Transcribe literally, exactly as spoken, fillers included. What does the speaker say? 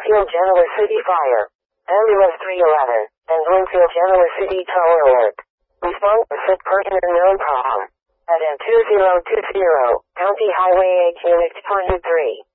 Bloomfield Genoa City Fire. Ambulance three eleven, and Bloomfield Genoa City Tower Alert. Response to pertinent known problem. At M two zero two zero, County Highway eight Unit twenty-three.